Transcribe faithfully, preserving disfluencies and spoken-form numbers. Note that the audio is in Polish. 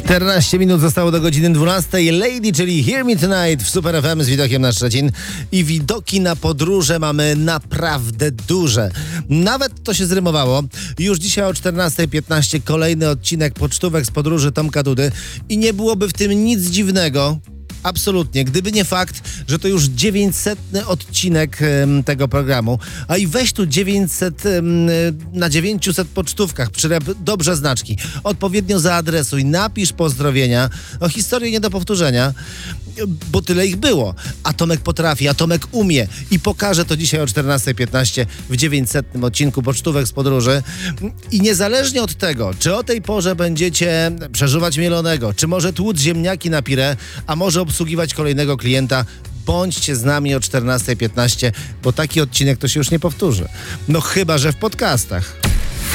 czternaście minut zostało do godziny dwunastej. Lady, czyli Hear Me Tonight w Super F M z widokiem na Szczecin. I widoki na podróże mamy naprawdę duże. Nawet to się zrymowało. Już dzisiaj o czternastej piętnaście kolejny odcinek pocztówek z podróży Tomka Dudy. I nie byłoby w tym nic dziwnego. Absolutnie. Gdyby nie fakt, że to już dziewięćsetny odcinek um, tego programu, a i weź tu dziewięćset um, na dziewięciuset pocztówkach, przyreb dobrze znaczki, odpowiednio zaadresuj, napisz pozdrowienia, o historię nie do powtórzenia, bo tyle ich było. A Tomek potrafi, a Tomek umie i pokaże to dzisiaj o czternastej piętnaście w dziewięćsetnym odcinku pocztówek z podróży. I niezależnie od tego, czy o tej porze będziecie przeżuwać mielonego, czy może tłuc ziemniaki na pire, a może obsługiwać kolejnego klienta, bądźcie z nami o czternastej piętnaście, bo taki odcinek to się już nie powtórzy. No chyba że w podcastach.